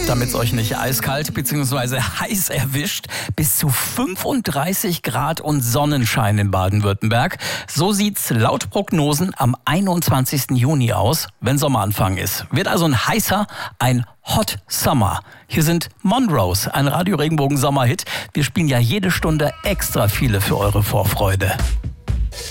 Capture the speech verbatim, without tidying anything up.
Damit es euch nicht eiskalt bzw. heiß erwischt, bis zu fünfunddreißig Grad und Sonnenschein in Baden-Württemberg. So sieht's laut Prognosen am einundzwanzigsten Juni aus, wenn Sommeranfang ist. Wird also ein heißer, ein Hot Summer. Hier sind Monrose, ein Radio-Regenbogen-Sommerhit. Wir spielen ja jede Stunde extra viele für eure Vorfreude.